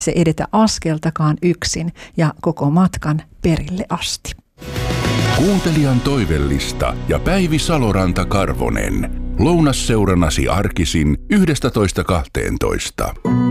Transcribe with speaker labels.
Speaker 1: se edetä askeltakaan yksin ja koko matkan perille asti.
Speaker 2: Kuuntelijan toivellista ja Päivi Saloranta-Karvonen. Lounasseurannasi arkisin 11.12.